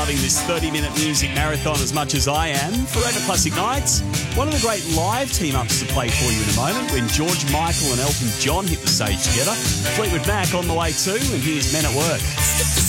loving this 30-minute music marathon as much as I am. Forever Classic Nights, one of the great live team-ups to play for you in a moment when George Michael and Elton John hit the stage together. Fleetwood Mac on the way too, and here's Men at Work.